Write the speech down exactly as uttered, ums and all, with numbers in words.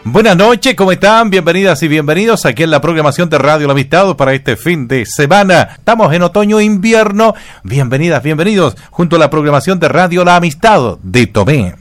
Buenas noches, ¿cómo están? Bienvenidas y bienvenidos aquí en la programación de Radio La Amistad para este fin de semana. Estamos en otoño-invierno. Bienvenidas, bienvenidos junto a la programación de Radio La Amistad de Tomé.